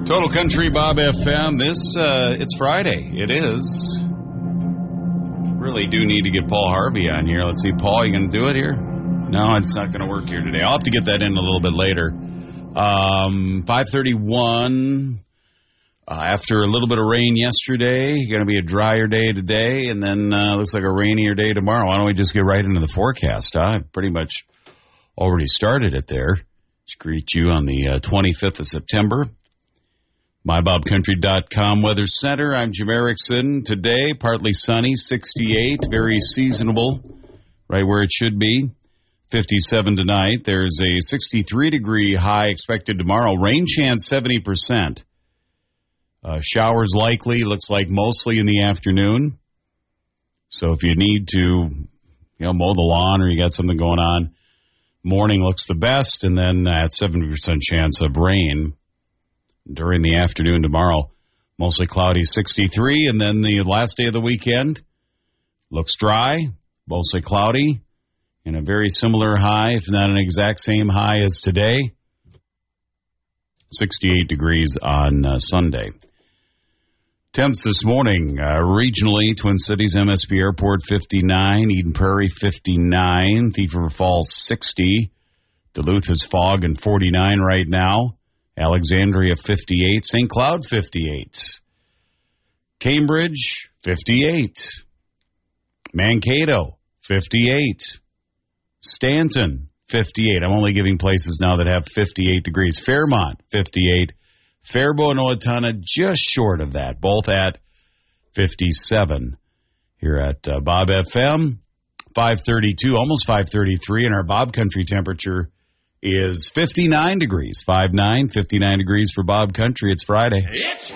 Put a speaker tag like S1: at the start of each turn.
S1: Total Country Bob FM. It's Friday. It is. Really do need to get Paul Harvey on here. Let's see, Paul, you going to do it here? No, it's not going to work here today. I'll have to get that in a little bit later. 5:31. After a little bit of rain yesterday, going to be a drier day today, and then looks like a rainier day tomorrow. Why don't we just get right into the forecast? I've pretty much already started it there. Just greet you on the 25th of September. MyBobCountry.com Weather Center. I'm Jim Erickson. Today, partly sunny, 68, very seasonable, right where it should be. 57 tonight. There's a 63-degree high expected tomorrow. Rain chance 70%. Showers likely. Looks like mostly in the afternoon. So if you need to, mow the lawn or you got something going on, morning looks the best, and then at 70% chance of rain during the afternoon tomorrow. Mostly cloudy, 63, and then the last day of the weekend looks dry, mostly cloudy, and a very similar high, if not an exact same high as today. 68 degrees on Sunday. Temps this morning, regionally, Twin Cities, MSP Airport, 59, Eden Prairie, 59, Thief River Falls, 60, Duluth is fog and 49 right now, Alexandria, 58, St. Cloud, 58, Cambridge, 58, Mankato, 58, Stanton, 58. I'm only giving places now that have 58 degrees. Fairmont, 58. Faribault and Owatonna just short of that, both at 57 here at Bob FM. 5:32, almost 5:33, and our Bob Country temperature is 59 degrees. 59 degrees for Bob Country. It's Friday.